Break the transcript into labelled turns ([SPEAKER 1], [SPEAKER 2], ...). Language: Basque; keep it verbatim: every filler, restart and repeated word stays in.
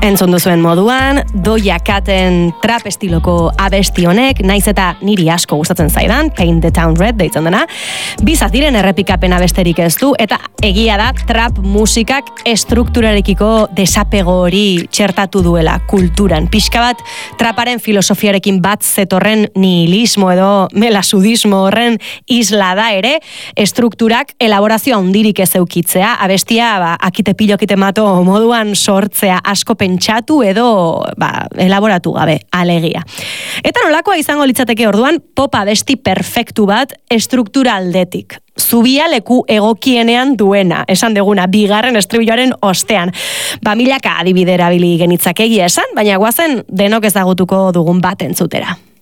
[SPEAKER 1] Entzun duzuen moduan, Doja Caten trap estiloko abesti honek, naiz eta niri asko gustatzen zaidan, Paint the Town Red deitzen dena, bizaz diren errepikapen abesterik ez du, eta egia da trap musikak estrukturarekiko desapego hori txertatu duela kulturan. Pixka bat traparen filosofiarekin bat zetorren nihilismo edo melasudismo horren isla da ere, estrukturak elaborazioa hundirik ez eukitzea, abestia ba, akite pilo akite mato moduan sortzea asko pentsatu edo ba, elaboratu gabe, alegia. Eta nolakoa izango litzateke orduan pop abesti perfektu bat estruktura aldetik. Zubia leku egokienean duena, esan deguna, bigarren estribilloaren ostean. Ba, milaka adibide erabili genitzak egia esan, baina guazen denok ezagutuko dugun bat entzutera.